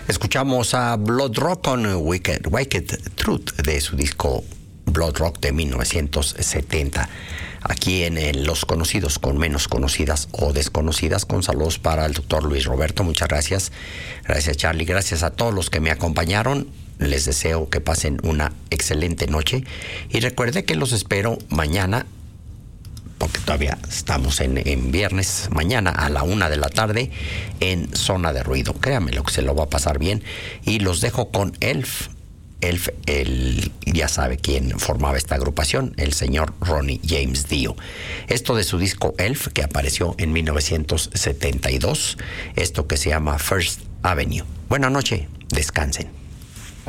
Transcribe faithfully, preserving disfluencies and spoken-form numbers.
Escuchamos a Blood Rock con Wicked, Wicked Truth de su disco Blood Rock de mil novecientos setenta. Aquí en el Los Conocidos con Menos Conocidas o Desconocidas, con saludos para el doctor Luis Roberto. Muchas gracias. Gracias, Charlie. Gracias a todos los que me acompañaron. Les deseo que pasen una excelente noche. Y recuerde que los espero mañana, porque todavía estamos en, en viernes, mañana a la una de la tarde en Zona de Ruido. Créanme lo que se lo va a pasar bien. Y los dejo con Elf. Elf, el, ya sabe quién formaba esta agrupación, el señor Ronnie James Dio. Esto de su disco Elf, que apareció en mil novecientos setenta y dos, esto que se llama First Avenue. Buenas noches, descansen.